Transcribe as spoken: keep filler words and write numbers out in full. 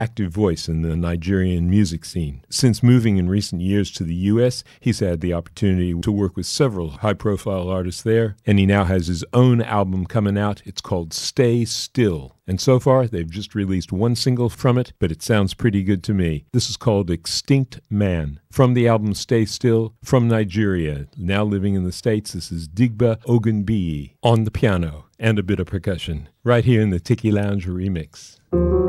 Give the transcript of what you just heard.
active voice in the Nigerian music scene. Since moving in recent years to the U S, he's had the opportunity to work with several high-profile artists there, and he now has his own album coming out. It's called Stay Still. And so far, they've just released one single from it, but it sounds pretty good to me. This is called Extinct Man. From the album Stay Still, from Nigeria, now living in the States, this is Digba Ogunbiyi on the piano and a bit of percussion, right here in the Tiki Lounge remix.